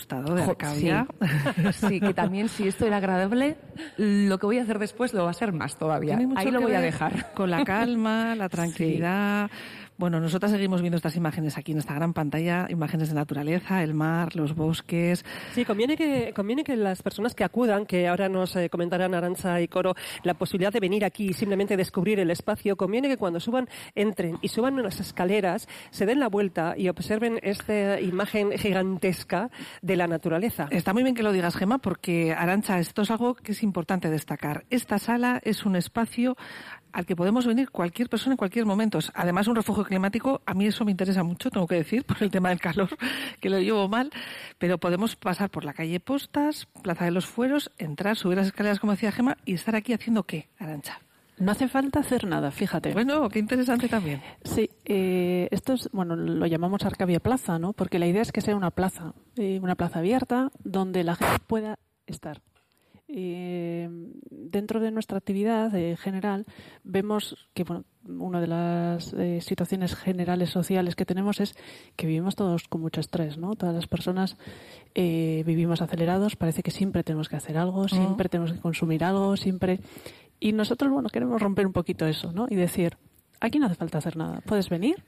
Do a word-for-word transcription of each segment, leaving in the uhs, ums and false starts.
gustado de Jo, Arcavia. Sí. Sí, que también si esto era agradable, lo que voy a hacer después lo va a ser más todavía. Tiene mucho Ahí lo que voy a ver dejar. con la calma, la tranquilidad. Sí. Bueno, nosotras seguimos viendo estas imágenes aquí en esta gran pantalla, imágenes de naturaleza, el mar, los bosques. Sí, conviene que conviene que las personas que acudan, que ahora nos eh, comentarán Arantxa y Coro, la posibilidad de venir aquí y simplemente descubrir el espacio, conviene que cuando suban, entren y suban unas escaleras, se den la vuelta y observen esta imagen gigantesca de la naturaleza. Está muy bien que lo digas, Gemma, porque, Arantxa, esto es algo que es importante destacar. Esta sala es un espacio al que podemos venir cualquier persona en cualquier momento. Además, un refugio climático, a mí eso me interesa mucho, tengo que decir, por el tema del calor, que lo llevo mal, pero podemos pasar por la calle Postas, Plaza de los Fueros, entrar, subir las escaleras, como decía Gemma, y estar aquí haciendo ¿qué, Arantxa? No hace falta hacer nada, fíjate. Bueno, qué interesante también. Sí, eh, esto es, bueno, lo llamamos Arcavia Plaza, ¿no? Porque la idea es que sea una plaza, eh, una plaza abierta donde la gente pueda estar. Eh, dentro de nuestra actividad eh, general vemos que bueno, una de las eh, situaciones generales sociales que tenemos es que vivimos todos con mucho estrés, ¿no? Todas las personas eh, vivimos acelerados, parece que siempre tenemos que hacer algo, siempre uh-huh. tenemos que consumir algo, siempre. Y nosotros, bueno, queremos romper un poquito eso, ¿no? Y decir, aquí no hace falta hacer nada, puedes venir.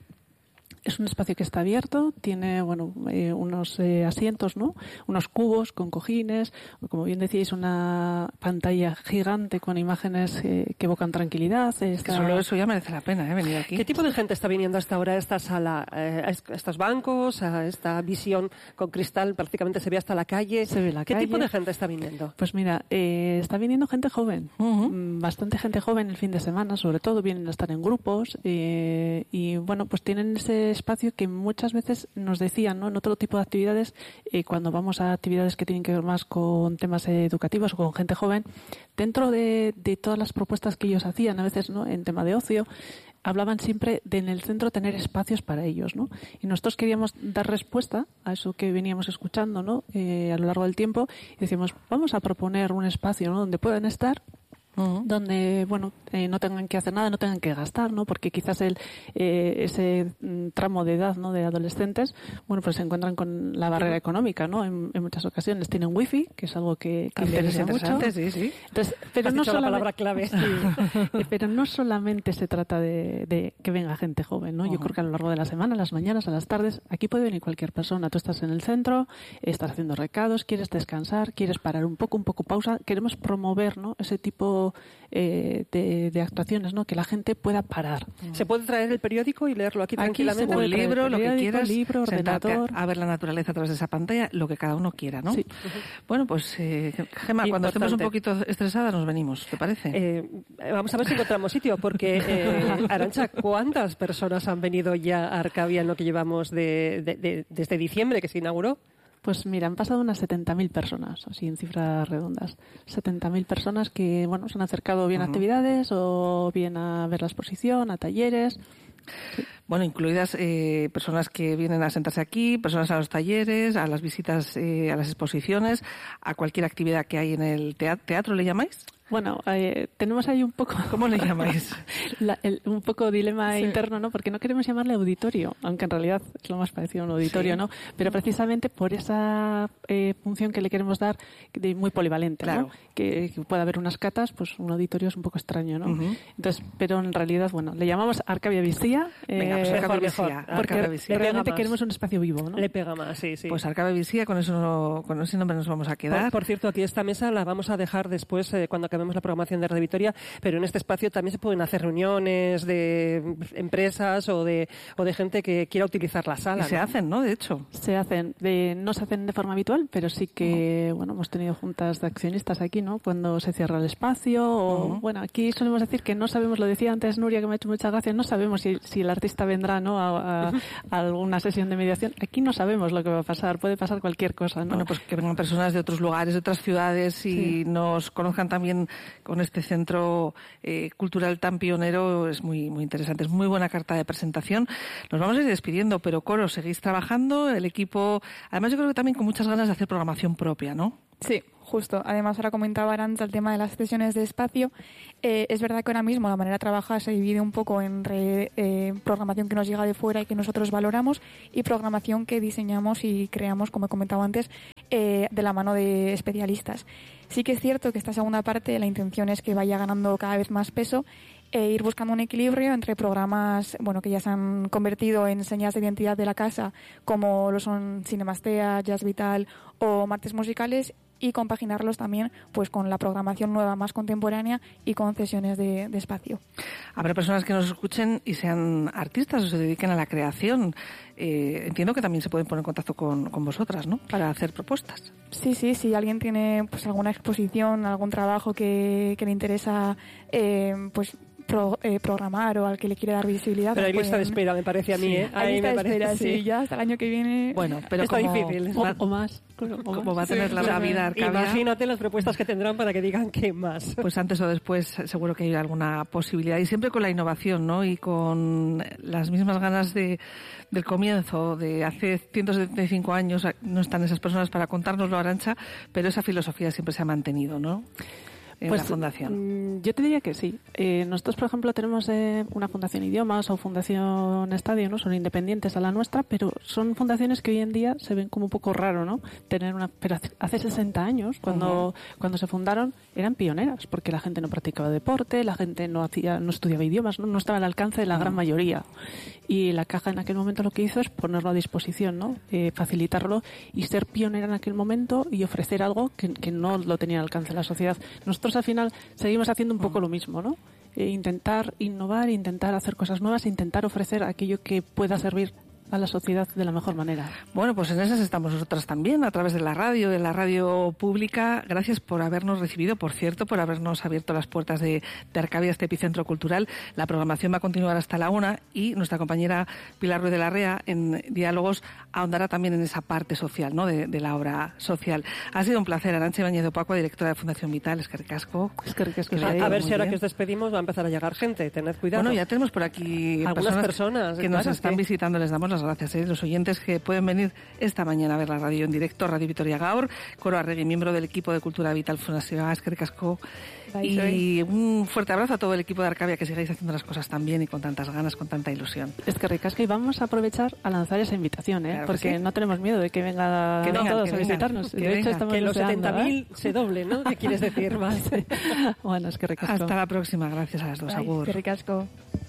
Es un espacio que está abierto, tiene, bueno, eh, unos eh, asientos, ¿no? Unos cubos con cojines, como bien decíais, una pantalla gigante con imágenes eh, que evocan tranquilidad. Está... Es que solo eso ya merece la pena, ¿eh? Venir aquí. ¿Qué tipo de gente está viniendo hasta ahora a esta sala? Eh, a estos bancos, a esta visión con cristal, prácticamente se ve hasta la calle. Se ve la ¿Qué calle. tipo de gente está viniendo? Pues mira, eh, está viniendo gente joven, uh-huh. bastante gente joven el fin de semana, sobre todo vienen a estar en grupos eh, y, bueno, pues tienen ese espacio que muchas veces nos decían, ¿no? En otro tipo de actividades, eh, cuando vamos a actividades que tienen que ver más con temas educativos o con gente joven, dentro de, de todas las propuestas que ellos hacían, a veces, ¿no? En tema de ocio, hablaban siempre de en el centro tener espacios para ellos, ¿no? Y nosotros queríamos dar respuesta a eso que veníamos escuchando, ¿no? Eh, a lo largo del tiempo, y decimos, vamos a proponer un espacio, ¿no? Donde puedan estar, Uh-huh. donde, bueno, eh, no tengan que hacer nada, no tengan que gastar, ¿no? Porque quizás el eh, ese mm, tramo de edad, ¿no? De adolescentes, bueno, pues se encuentran con la barrera económica, ¿no? En, en muchas ocasiones tienen wifi, que es algo que, que interesa mucho. Sí, sí. Entonces, pero Has no dicho solamente, la palabra clave. Sí, pero no solamente se trata de, de que venga gente joven, ¿no? Uh-huh. Yo creo que a lo largo de la semana, a las mañanas, a las tardes, aquí puede venir cualquier persona. Tú estás en el centro, estás haciendo recados, quieres descansar, quieres parar un poco, un poco pausa. Queremos promover, ¿no? Ese tipo Eh, de, de actuaciones, ¿no? Que la gente pueda parar. ¿Se puede traer el periódico y leerlo aquí, aquí tranquilamente? Un libro, lo que quieras, libro, ordenador, a ver la naturaleza a través de esa pantalla, lo que cada uno quiera, ¿no? Sí. Uh-huh. Bueno, pues, eh, Gemma, cuando estemos un poquito estresadas nos venimos, ¿te parece? Eh, vamos a ver si encontramos sitio, porque, eh, Arantxa, ¿cuántas personas han venido ya a Arcavia en lo que llevamos de, de, de, desde diciembre, que se inauguró? Pues mira, han pasado unas setenta mil personas, así en cifras redondas. setenta mil personas que, bueno, se han acercado bien a uh-huh. actividades o bien a ver la exposición, a talleres. Sí. Bueno, incluidas eh, personas que vienen a sentarse aquí, personas a los talleres, a las visitas, eh, a las exposiciones, a cualquier actividad que hay en el teatro. ¿Teatro le llamáis? Bueno, eh, tenemos ahí un poco... ¿Cómo le llamáis? La, el, un poco dilema sí. interno, ¿no? Porque no queremos llamarle auditorio, aunque en realidad es lo más parecido a un auditorio, sí. ¿no? Pero precisamente por esa eh, función que le queremos dar, de muy polivalente, claro. ¿no? Que, que pueda haber unas catas, pues un auditorio es un poco extraño, ¿no? Uh-huh. Entonces, pero en realidad, bueno, le llamamos Arcavia Visía. Eh, Venga, pues Arcavia Visía. Porque Arcavia Visía. realmente queremos un espacio vivo, ¿no? Le pega más, sí, sí. Pues Arcavia Visía, con eso, con ese nombre nos vamos a quedar. Por, por cierto, aquí esta mesa la vamos a dejar después, eh, cuando acabemos la programación de Radio Vitoria, pero en este espacio también se pueden hacer reuniones de empresas o de o de gente que quiera utilizar la sala. Y se ¿no? hacen, ¿no? De hecho. Se hacen, de, no se hacen de forma habitual, pero sí que, uh-huh. bueno, hemos tenido juntas de accionistas aquí, ¿no? Cuando se cierra el espacio o, uh-huh. bueno, aquí solemos decir que no sabemos, lo decía antes Nuria, que me ha hecho muchas gracias, no sabemos si, si el artista vendrá, ¿no? A, a, a alguna sesión de mediación. Aquí no sabemos lo que va a pasar, puede pasar cualquier cosa, ¿no? Bueno, pues que vengan personas de otros lugares, de otras ciudades y sí. nos conozcan también con este centro eh, cultural tan pionero, es muy muy interesante, es muy buena carta de presentación. Nos vamos a ir despidiendo, pero Coro, seguís trabajando, el equipo, además yo creo que también con muchas ganas de hacer programación propia, ¿no? Sí, justo. Además, ahora comentaba Arantxa el tema de las sesiones de espacio. Eh, es verdad que ahora mismo la manera de trabajar se divide un poco entre eh, programación que nos llega de fuera y que nosotros valoramos y programación que diseñamos y creamos, como he comentado antes, eh, de la mano de especialistas. Sí que es cierto que esta segunda parte la intención es que vaya ganando cada vez más peso e ir buscando un equilibrio entre programas bueno que ya se han convertido en señas de identidad de la casa, como lo son Cinemastea, Jazz Vital o Martes Musicales, y compaginarlos también pues con la programación nueva más contemporánea y con sesiones de, de espacio. Habrá personas que nos escuchen y sean artistas o se dediquen a la creación. Eh, entiendo que también se pueden poner en contacto con, con vosotras, ¿no? Para hacer propuestas. Sí, sí, si alguien tiene pues alguna exposición, algún trabajo que, que le interesa eh, pues Pro, eh, programar o al que le quiere dar visibilidad. Pero hay pues lista de espera, me parece a mí, sí. ¿eh? Hay lista me de parece, espera, sí. sí. Ya hasta el año que viene. Bueno, pero está como, difícil. O, o más. O Como más. va a tener Sí, la claro. Navidad Arcadia, Imagínate las propuestas que tendrán para que digan qué más. pues antes o después seguro que hay alguna posibilidad. Y siempre con la innovación, ¿no? Y con las mismas ganas de del comienzo, de hace ciento setenta y cinco años, no están esas personas para contárnoslo, Arantxa, pero esa filosofía siempre se ha mantenido, ¿no? En pues, la fundación. Yo te diría que sí. Eh, nosotros, por ejemplo, tenemos eh, una fundación Idiomas o fundación Estadio, ¿no? Son independientes a la nuestra, pero son fundaciones que hoy en día se ven como un poco raro, ¿no? Tener una, pero hace sesenta años, cuando uh-huh. cuando se fundaron, eran pioneras, porque la gente no practicaba deporte, la gente no hacía, no estudiaba idiomas, no, no estaba al alcance de la uh-huh. gran mayoría. Y la Caja en aquel momento lo que hizo es ponerlo a disposición, ¿no? Eh, facilitarlo y ser pionera en aquel momento y ofrecer algo que, que no lo tenía al alcance de la sociedad. Nosotros al final seguimos haciendo un poco lo mismo, ¿no? Eh, intentar innovar, intentar hacer cosas nuevas, intentar ofrecer aquello que pueda servir a la sociedad de la mejor manera. Bueno, pues en esas estamos nosotras también, a través de la radio, de la radio pública. Gracias por habernos recibido, por cierto, por habernos abierto las puertas de, de Arcadia, este epicentro cultural. La programación va a continuar hasta la una y nuestra compañera Pilar Ruiz de la Rea, en Diálogos, ahondará también en esa parte social, ¿no? De, de la obra social. Ha sido un placer. Arantxa Ibáñez de Opacoa, directora de Fundación Vital. Es que ricasco. Es que ricasco. A, a ver si ahora bien. Que os despedimos va a empezar a llegar gente. Tened cuidado. Bueno, ya tenemos por aquí algunas personas, personas que nos están que... visitando. Les damos las gracias, ¿eh? Los oyentes que pueden venir esta mañana a ver la radio en directo, Radio Vitoria Gaur, Coro Arregui, miembro del equipo de Cultura Vital Fundación Eskerrik asko. Y un fuerte abrazo a todo el equipo de Arcadia, que sigáis haciendo las cosas tan bien y con tantas ganas, con tanta ilusión. Eskerrik asko, y vamos a aprovechar a lanzar esa invitación, ¿eh? Claro porque sí. no tenemos miedo de que venga que vengan, todos que a visitarnos. Que, de venga. hecho, estamos que los deseando, setenta mil ¿eh? se doble, ¿no? ¿Qué quieres decir más? Bueno, Eskerrik asko. Hasta la próxima, gracias a las dos. Bye, Agur. Eskerrik asko.